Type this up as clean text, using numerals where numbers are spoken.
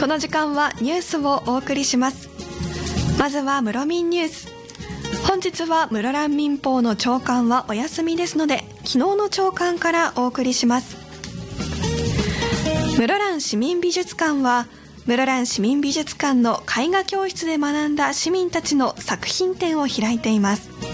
この時間はニュースをお送りします。まずは室民ニュース。本日は室蘭民報の朝刊はお休みですので、昨日の朝刊からお送りします。室蘭市民美術館は、室蘭市民美術館の絵画教室で学んだ市民たちの作品展を開いています。